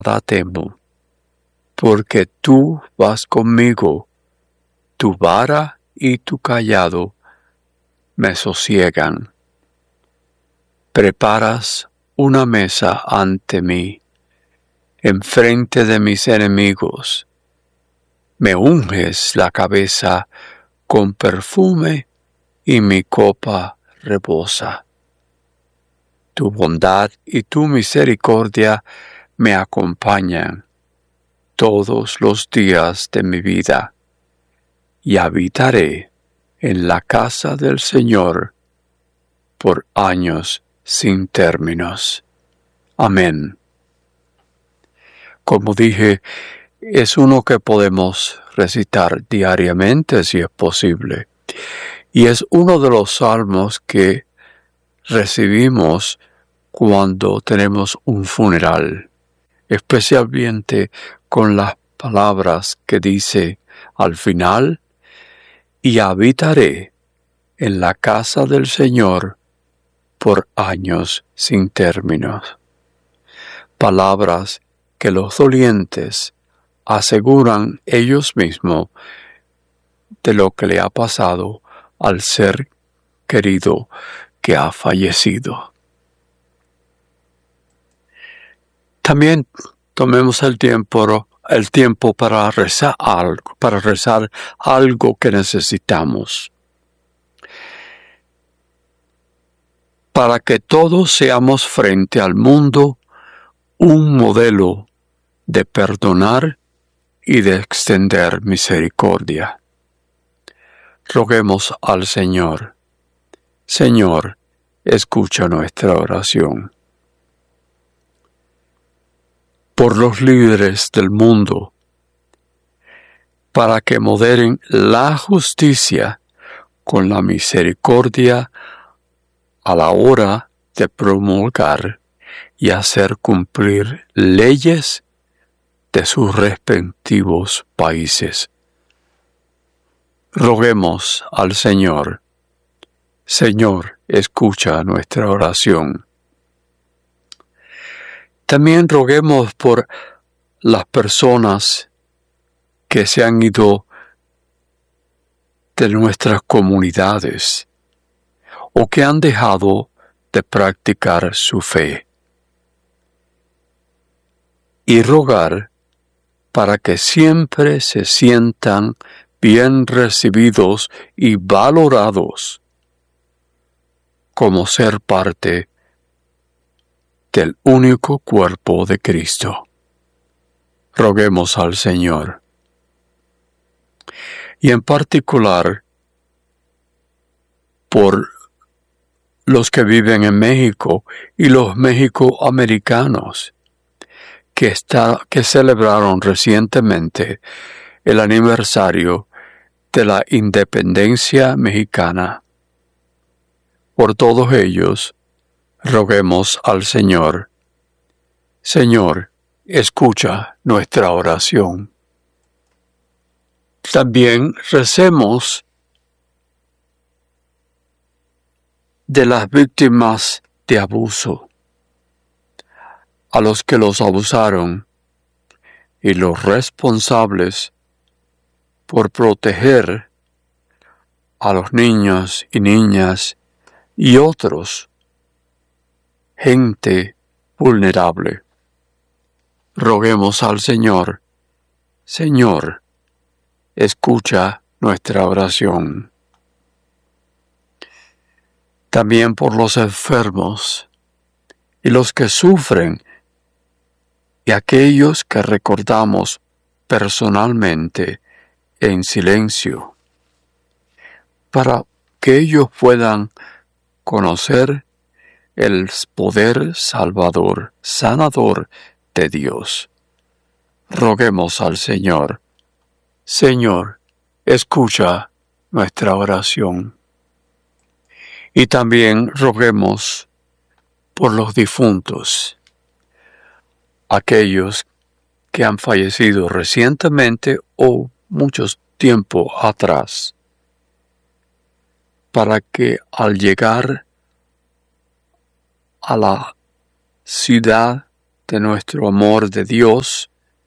temo, porque tú vas conmigo, tu vara y tu cayado me sosiegan. Preparas una mesa ante mí, enfrente de mis enemigos. Me unges la cabeza con perfume y mi copa rebosa. Tu bondad y tu misericordia me acompañan todos los días de mi vida, y habitaré en la casa del Señor por años sin términos. Amén. Como dije, es uno que podemos recitar diariamente si es posible, y es uno de los salmos que recibimos cuando tenemos un funeral, especialmente con las palabras que dice al final: y habitaré en la casa del Señor por años sin términos. Palabras que los dolientes aseguran ellos mismos de lo que le ha pasado al ser querido que ha fallecido. También tomemos el tiempo para rezar algo que necesitamos, para que todos seamos frente al mundo un modelo de perdonar y de extender misericordia. Roguemos al Señor. Señor, escucha nuestra oración. Por los líderes del mundo, para que moderen la justicia con la misericordia a la hora de promulgar y hacer cumplir leyes de sus respectivos países. Roguemos al Señor. Señor, escucha nuestra oración. También roguemos por las personas que se han ido de nuestras comunidades o que han dejado de practicar su fe. Y rogar para que siempre se sientan bien recibidos y valorados como ser parte del único cuerpo de Cristo. Roguemos al Señor. Y en particular por los que viven en México y los mexicoamericanos que celebraron recientemente el aniversario de la independencia mexicana. Por todos ellos, roguemos al Señor. Señor, escucha nuestra oración. También recemos de las víctimas de abuso, a los que los abusaron y los responsables por proteger a los niños y niñas y otros, gente vulnerable. Roguemos al Señor. Señor, escucha nuestra oración. También por los enfermos y los que sufren y aquellos que recordamos personalmente en silencio, para que ellos puedan conocer el poder salvador, sanador de Dios. Roguemos al Señor. Señor, escucha nuestra oración. Y también roguemos por los difuntos, aquellos que han fallecido recientemente o mucho tiempo atrás, para que al llegar a la ciudad de nuestro amor de Dios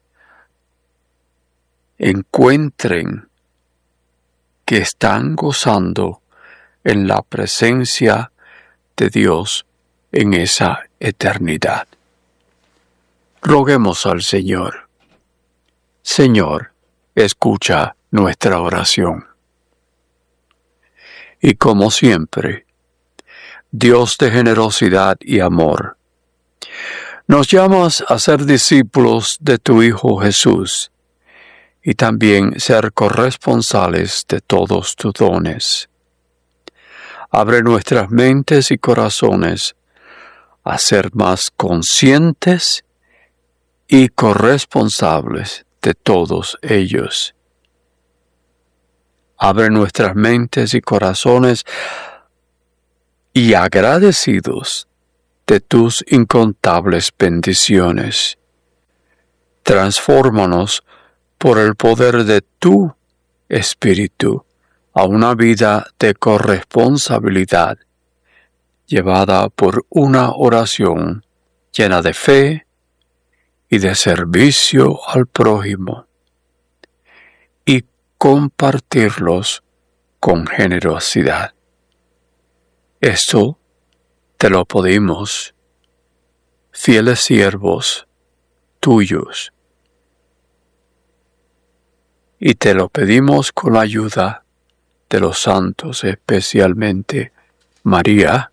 encuentren que están gozando en la presencia de Dios en esa eternidad. Roguemos al Señor. Señor, escucha nuestra oración. Y como siempre, Dios de generosidad y amor, nos llamas a ser discípulos de tu Hijo Jesús y también ser corresponsales de todos tus dones. Abre nuestras mentes y corazones a ser más conscientes y corresponsables de todos ellos. Abre nuestras mentes y corazones y agradecidos de tus incontables bendiciones. Transfórmanos por el poder de tu Espíritu a una vida de corresponsabilidad, llevada por una oración llena de fe y de servicio al prójimo, y compartirlos con generosidad. Esto te lo pedimos, fieles siervos tuyos, y te lo pedimos con la ayuda de los santos, especialmente María,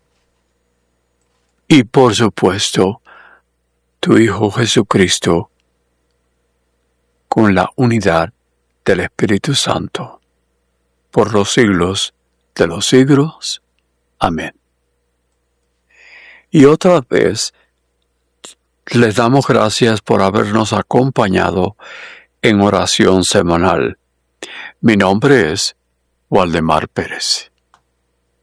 y por supuesto, tu Hijo Jesucristo, con la unidad del Espíritu Santo, por los siglos de los siglos. Amén. Y otra vez, les damos gracias por habernos acompañado en oración semanal. Mi nombre es Waldemar Pérez.